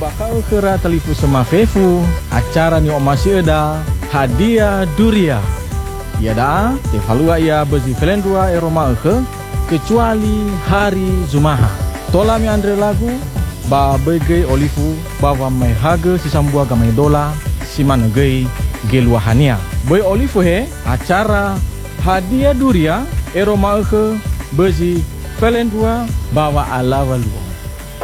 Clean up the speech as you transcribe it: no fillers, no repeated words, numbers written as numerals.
bakal kera telifu sama fefu acara ni masih ada hadiah duria. Ya dah, tevalua ia bezi Velendua Eroma ke kecuali hari Zumaha. Tola mi andre lagu ba bege olifu bawa mai haga si sambua gamai dola si mana gei geluahania. Boy olifu he acara hadiah duria Eroma ke bezi Velendua bawa ala walu.